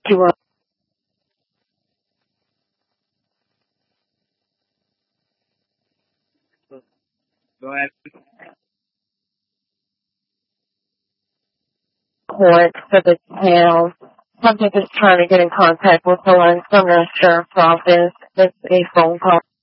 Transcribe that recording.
You are Go ahead. court for the town. Subject is trying to get in contact with the line from the sheriff's office. It's a phone call.